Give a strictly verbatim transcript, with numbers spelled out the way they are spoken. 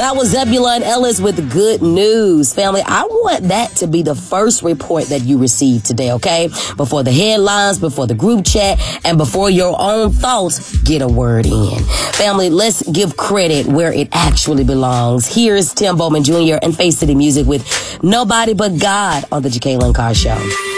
That was Zebulon Ellis with good news. Family, I want that to be the first report that you receive today, okay? Before the headlines, before the group chat, and before your own thoughts, get a word in. Family, let's give credit where it actually belongs. Here's Tim Bowman Junior and Face City Music with Nobody But God on the Jacqueline Carr Show.